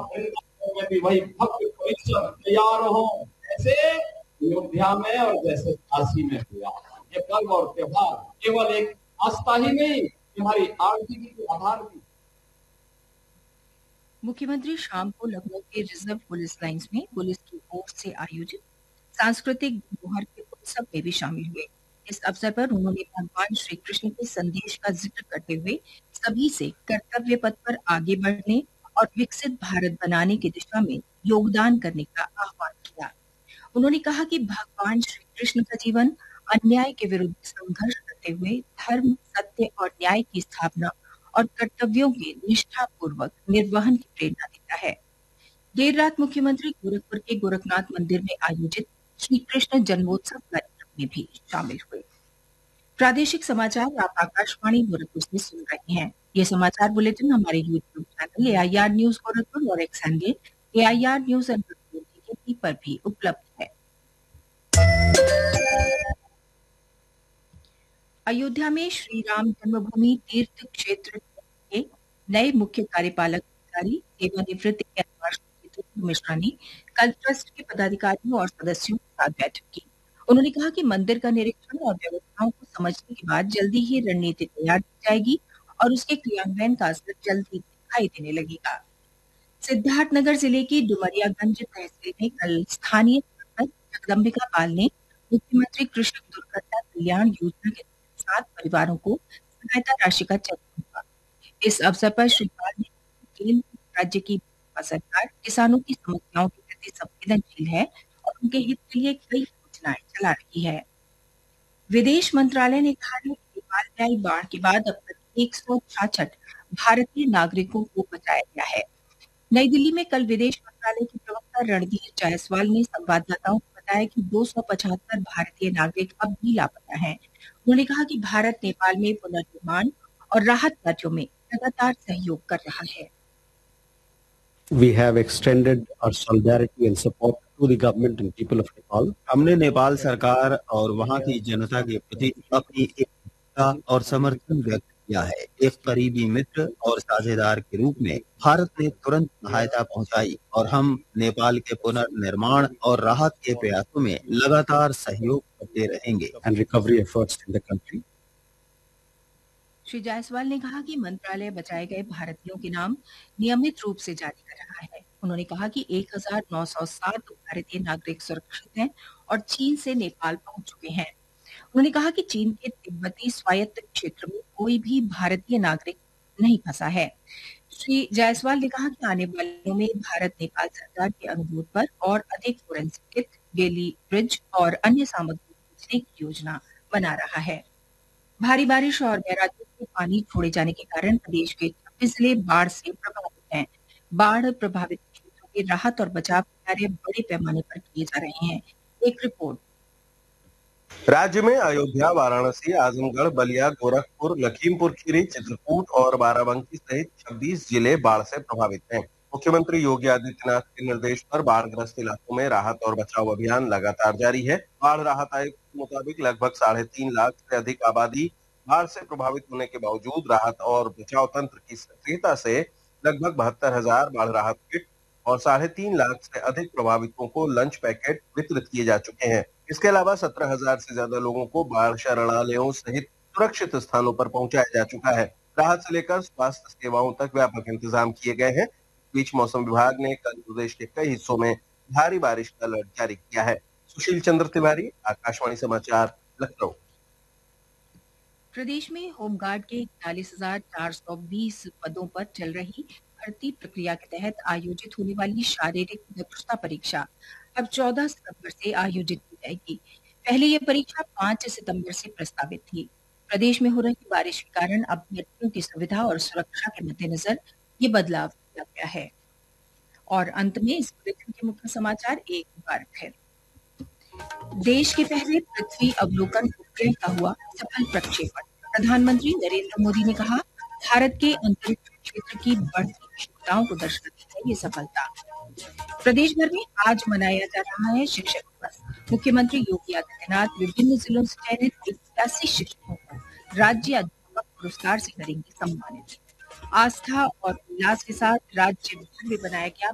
अप्रैल में भी वही भव्य परिसर तैयार हो, ऐसे अयोध्या में और जैसे काशी में हुआ। ये पर्व और त्योहार केवल एक आस्था ही नहीं, हमारी आर्थिकी के आधार भी। मुख्यमंत्री शाम को लखनऊ के रिजर्व पुलिस लाइंस में पुलिस की ओर से आयोजित सांस्कृतिक धरोहर के उत्सव में भी शामिल हुए। इस अवसर पर उन्होंने भगवान श्री कृष्ण के संदेश का जिक्र करते हुए सभी से कर्तव्य पथ पर आगे बढ़ने और विकसित भारत बनाने की दिशा में योगदान करने का आह्वान किया। उन्होंने कहा कि भगवान श्री कृष्ण का जीवन अन्याय के विरुद्ध संघर्ष करते हुए धर्म, सत्य और न्याय की स्थापना और कर्तव्यों के निष्ठापूर्वक निर्वहन की प्रेरणा देता है। देर रात मुख्यमंत्री गोरखपुर के गोरखनाथ मंदिर में आयोजित श्री कृष्ण जन्मोत्सव कार्यक्रम में भी शामिल हुए। प्रादेशिक समाचार आप आकाशवाणी गोरखपुर से सुन रहे हैं। ये समाचार बुलेटिन हमारे YouTube channel AIR news Gorakhpur और एक्स हैंडल AIR न्यूज पर भी उपलब्ध है। अयोध्या में श्री राम जन्मभूमि तीर्थ क्षेत्र के नए मुख्य कार्यपालक अधिकारी सेवानिवृत्त मिश्रा ने कल ट्रस्ट के पदाधिकारियों और सदस्यों के साथ बैठक की। उन्होंने कहा कि मंदिर का निरीक्षण और व्यवस्थाओं को समझने के बाद जल्दी ही रणनीति तैयार की जाएगी और उसके क्रियान्वयन का असर जल्द ही दिखाई देने लगेगा। सिद्धार्थनगर जिले की डुमरियागंज तहसील में कल स्थानीय सांसद जगदम्बिका पाल ने मुख्यमंत्री कृषक दुर्घटना कल्याण योजना के 7 परिवारों को सहायता राशि का चेक सौंपा। इस अवसर पर श्री पाल ने केंद्र राज्य की भाजपा सरकार किसानों की समस्याओं के प्रति संवेदनशील है और उनके हित के लिए कई योजनाएं चला रही है। विदेश मंत्रालय ने कहा है कि नेपाल में आई बाढ़ के बाद अब तक 166 भारतीय नागरिकों को बचाया गया है। नई दिल्ली में कल विदेश मंत्रालय के प्रवक्ता रणधीर जायसवाल ने संवाददाताओं को बताया कि 275 भारतीय नागरिक अब भी लापता हैं। उन्होंने कहा कि भारत नेपाल में पुनर्निर्माण और राहत कार्यों में लगातार सहयोग कर रहा है। We have extended our solidarity and support to the government and people of Nepal. हमने नेपाल सरकार और वहां की जनता के प्रति अपनी एकता और समर्थन व्यक्त किया है। एक करीबी मित्र और साझेदार के रूप में भारत ने तुरंत सहायता पहुंचाई और हम नेपाल के पुनर्निर्माण और राहत के प्रयासों में लगातार सहयोग करते रहेंगे। And recovery efforts in the country. Shri Jaiswal ने कहा कि मंत्रालय बचाए गए भारतीयों के नाम नियमित रूप से जारी कर रहा है। उन्होंने कहा कि 1907 भारतीय नागरिक सुरक्षित हैं और चीन से नेपाल पहुंच चुके हैं। उन्होंने कहा कि चीन के तिब्बती स्वायत्त क्षेत्र में कोई भी भारतीय नागरिक नहीं फंसा है। श्री जायसवाल ने कहा कि आने वाले दिनों में भारत नेपाल सरकार के अनुरोध पर और अधिक फोरेंसिक किट, बेली ब्रिज और अन्य सामग्री भेजने की योजना बना रहा है। भारी बारिश और बैराजों से पानी छोड़े जाने के कारण प्रदेश के 26 जिले बाढ़ से प्रभावित हैं। बाढ़ प्रभावित क्षेत्रों के राहत और बचाव कार्य बड़े पैमाने पर किए जा रहे हैं। एक रिपोर्ट। राज्य में अयोध्या, वाराणसी, आजमगढ़, बलिया, गोरखपुर, लखीमपुर खीरी, चित्रकूट और बाराबंकी सहित 26 जिले बाढ़ से प्रभावित हैं। मुख्यमंत्री योगी आदित्यनाथ के निर्देश पर बाढ़ग्रस्त इलाकों में राहत और बचाव अभियान लगातार जारी है। बाढ़ राहत आयुक्त के मुताबिक लगभग 3.5 लाख से अधिक आबादी बाढ़ से प्रभावित होने के बावजूद राहत और बचाव तंत्र की सक्रियता से लगभग 72,000 बाढ़ राहत किट और 3.5 लाख से अधिक प्रभावितों को लंच पैकेट वितरित किए जा चुके हैं। इसके अलावा 17,000 से ज्यादा लोगों को बाढ़ शरणालयों सहित सुरक्षित स्थानों पर पहुंचाया जा चुका है। राहत से लेकर स्वास्थ्य सेवाओं तक व्यापक इंतजाम किए गए हैं। इस बीच मौसम विभाग ने कल प्रदेश के कई हिस्सों में भारी बारिश का अलर्ट जारी किया है। सुशील चंद्र तिवारी, आकाशवाणी समाचार, लखनऊ। प्रदेश में होमगार्ड के 41,420 पदों पर चल रही भर्ती प्रक्रिया के तहत आयोजित होने वाली शारीरिक दक्षता परीक्षा अब 14 सितंबर से आयोजित की जाएगी। पहले ये परीक्षा 5 सितंबर से प्रस्तावित थी। प्रदेश में हो रही बारिश के कारण अभ्यर्थियों की सुविधा और सुरक्षा के मद्देनजर ये बदलाव किया गया है। और अंत में इस बुलेटिन के मुख्य समाचार एक बार फिर। देश के पहले पृथ्वी अवलोकन उपग्रह का हुआ सफल प्रक्षेपण। प्रधानमंत्री नरेंद्र मोदी ने कहा, भारत के अंतरिक्ष क्षेत्र की बढ़ती क्षमताओं को दर्शाती है ये सफलता। प्रदेश भर में आज मनाया जा रहा है शिक्षक दिवस। मुख्यमंत्री योगी आदित्यनाथ विभिन्न जिलों से चयनित 81 शिक्षकों को राज्य अध्यापक पुरस्कार से करेंगे सम्मानित। आस्था और उल्लास के साथ राज्य भर में बनाया गया